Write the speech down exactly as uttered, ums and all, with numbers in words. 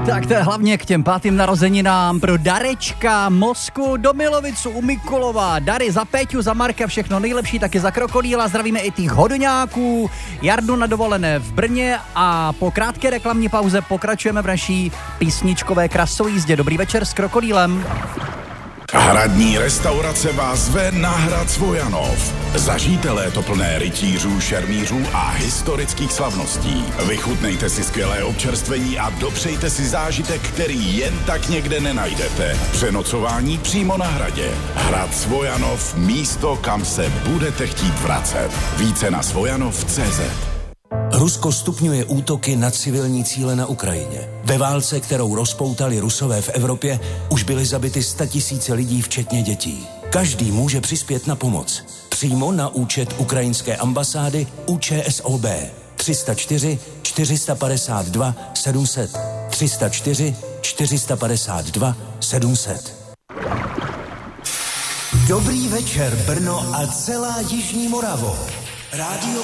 Tak to je hlavně k těm pátým narozeninám pro Darečka, Mosku, do Milovicu u Mikulova, dary za Péťu, za Marka, všechno nejlepší, taky za Krokodýla, zdravíme i těch hodňáků, Jardu na dovolené v Brně a po krátké reklamní pauze pokračujeme v naší písničkové krasojízdě. Dobrý večer s Krokodýlem. Hradní restaurace vás zve na Hrad Svojanov. Zažijte léto plné rytířů, šermířů a historických slavností. Vychutnejte si skvělé občerstvení a dopřejte si zážitek, který jen tak někde nenajdete. Přenocování přímo na hradě. Hrad Svojanov, místo, kam se budete chtít vracet. Více na svojanov tečka cé zet. Rusko stupňuje útoky na civilní cíle na Ukrajině. Ve válce, kterou rozpoutali Rusové v Evropě, už byly zabity statisíce lidí, včetně dětí. Každý může přispět na pomoc. Přímo na účet ukrajinské ambasády U Č S O B tři nula čtyři čtyři padesát dva sedm set tři nula čtyři čtyři padesát dva sedm set. Dobrý večer, Brno a celá Jižní Moravo. Rádio